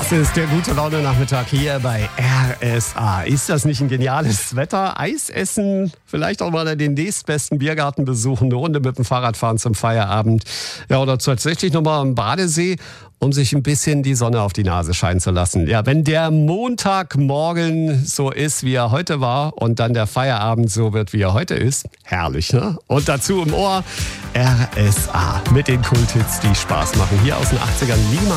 Das ist der gute Laune-Nachmittag hier bei RSA. Ist das nicht ein geniales Wetter? Eis essen, vielleicht auch mal den nächstbesten Biergarten besuchen, eine Runde mit dem Fahrrad fahren zum Feierabend. Ja, oder tatsächlich nochmal am Badesee, um sich ein bisschen die Sonne auf die Nase scheinen zu lassen. Ja, wenn der Montagmorgen so ist, wie er heute war und dann der Feierabend so wird, wie er heute ist, herrlich, ne? Und dazu im Ohr RSA mit den Kulthits, die Spaß machen. Hier aus den 80ern Lima.